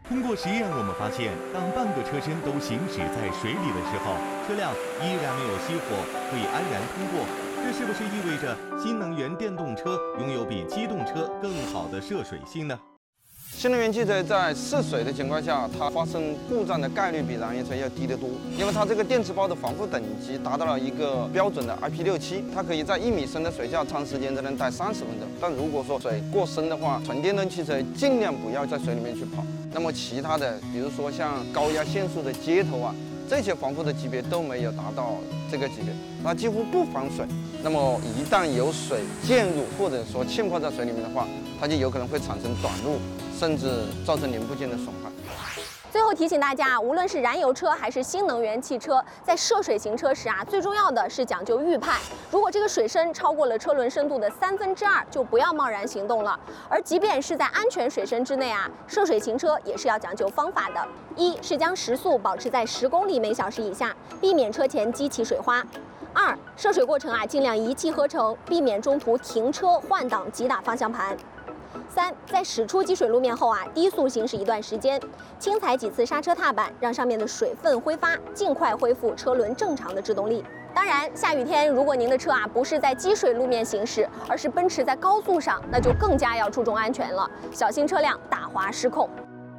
通过实验，我们发现，当半个车身都行驶在水里的时候，车辆依然没有熄火，可以安然通过。这是不是意味着新能源电动车拥有比机动车更好的涉水性呢？ 新能源汽车在涉水的情况下，它发生故障的概率比燃油车要低得多，因为它这个电池包的防护等级达到了一个标准的 IP67，它可以在1米深的水下长时间才能待30分钟。但如果说水过深的话，纯电动汽车尽量不要在水里面去跑。那么其他的，比如说像高压限速的接头啊，这些防护的级别都没有达到这个级别，它几乎不防水。那么一旦有水溅入或者说浸泡在水里面的话，它就有可能会产生短路，甚至造成零部件的损害。 最后提醒大家，无论是燃油车还是新能源汽车，在涉水行车时最重要的是讲究预判。如果这个水深超过了车轮深度的2/3，就不要贸然行动了。而即便是在安全水深之内涉水行车也是要讲究方法的。一是将时速保持在10公里每小时以下，避免车前激起水花。2，涉水过程尽量一气呵成，避免中途停车换挡急打方向盘。3，在驶出积水路面后低速行驶一段时间，轻踩几次刹车踏板，让上面的水分挥发，尽快恢复车轮正常的制动力。当然，下雨天如果您的车不是在积水路面行驶，而是奔驰在高速上，那就更加要注重安全了，小心车辆打滑失控。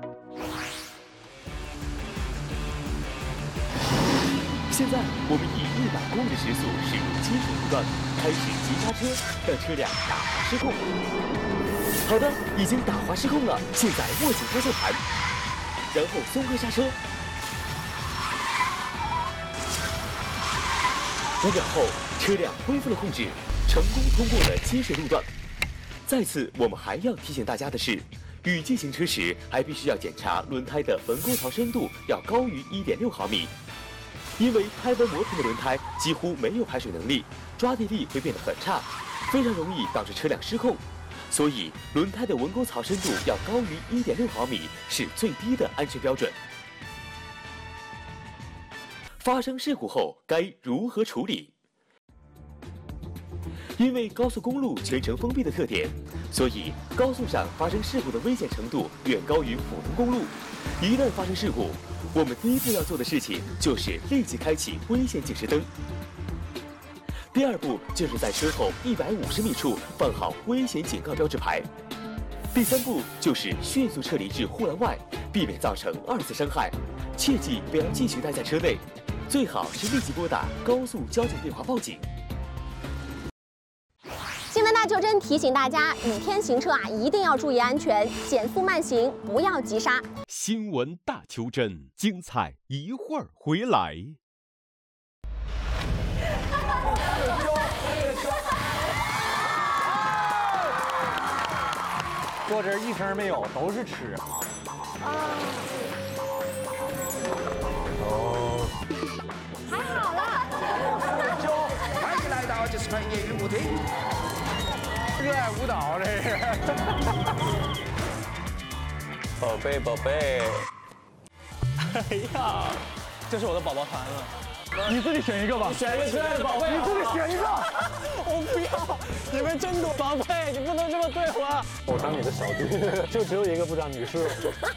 现在我们以100公里时速驶入积水路段，开始急刹车，让车辆打滑失控。好的，已经打滑失控了，现在握紧方向盘，然后松开刹车。5秒后，车辆恢复了控制，成功通过了积水路段。在此，我们还要提醒大家的是，雨季行车时还必须要检查轮胎的纹沟槽深度要高于1.6毫米。因为胎纹磨平的轮胎几乎没有排水能力，抓地力会变得很差，非常容易导致车辆失控。所以，轮胎的纹沟槽深度要高于1.6毫米是最低的安全标准。发生事故后该如何处理？因为高速公路全程封闭的特点，所以高速上发生事故的危险程度远高于普通公路。一旦发生事故，我们第一步要做的事情就是立即开启危险警示灯。第二步就是在车后150米处放好危险警告标志牌。第三步就是迅速撤离至护栏外，避免造成2次伤害。切记不要继续待在车内，最好是立即拨打高速交警电话报警。 新闻大求真提醒大家，雨天行车一定要注意安全，减速慢行，不要急刹。 新闻大求真，精彩一会儿回来。 坐这儿一声没有，都是吃哦， 还好啦。 欢迎来到就是团业余舞厅。 热爱舞蹈这是。 宝贝，宝贝。 哎呀，这是我的宝宝团了。你自己选一个吧。 选一个可爱的宝贝。 你自己选一个。我不要，你们真多。宝贝，你不能这么对我。 我当你的小弟，就只有一个部长女士。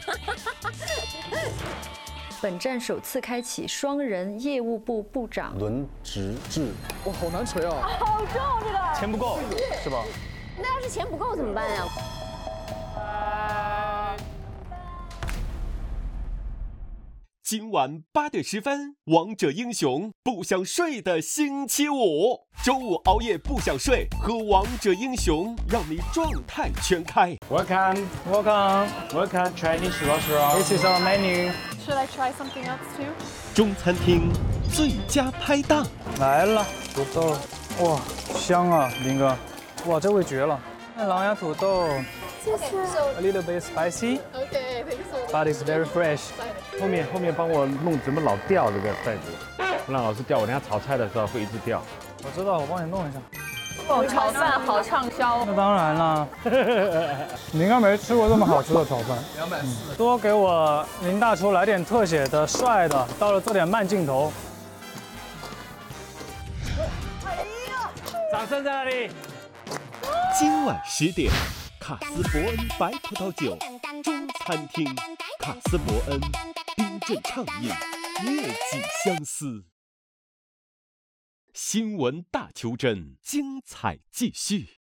本站首次开启双人业务部部长轮值制。 哇，好难锤啊！ 好重这个。 钱不够是吧？ 那要是钱不够怎么办呀？ 今晚8点10分，王者英雄不想睡的星期五，周五熬夜不想睡，喝王者英雄让你状态全开。 Welcome Chinese restaurant. This is our menu. Should I try something else too? 中餐厅最佳拍档来了，土豆，哇，香啊，林哥，哇，这味绝了。狼牙土豆， 谢谢。 A little bit spicy. Okay, thanks so much. But it's very fresh. 后面帮我弄怎么老掉这个袋子，不然老是掉，我等下炒菜的时候会一直掉。 我知道，我帮你弄一下。 哦，炒饭好畅销。 那当然啦，你应该没吃过这么好吃的炒饭。240。多给我林大厨来点特写的、帅的，到了做点慢镜头。 哎呀！ 掌声在哪里？ 今晚10点，卡斯伯恩白葡萄酒中餐厅。 卡斯伯恩冰镇畅饮，月季相思。新闻大求真，精彩继续。